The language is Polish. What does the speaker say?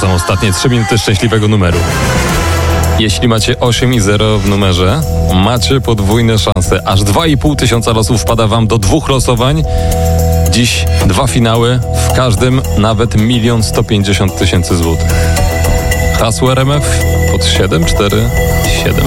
są ostatnie 3 minuty szczęśliwego numeru. Jeśli macie 8 i 0 w numerze, macie podwójne szanse. Aż 2500 losów wpada wam do 2 losowań. Dziś 2 finały, w każdym nawet 1 150 000 złotych. Hasło RMF pod 7477.